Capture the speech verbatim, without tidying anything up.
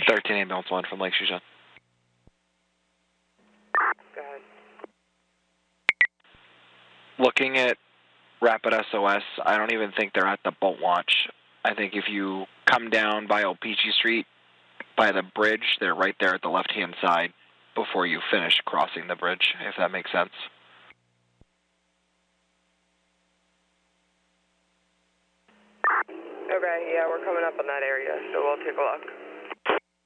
thirteen ambulance one from Lake Shushan. Go ahead. Looking at Rapid S O S, I don't even think they're at the boat launch. I think if you come down by Opeachy Street, by the bridge, they're right there at the left-hand side before you finish crossing the bridge, if that makes sense. Okay, yeah, we're coming up in that area, so we'll take a look.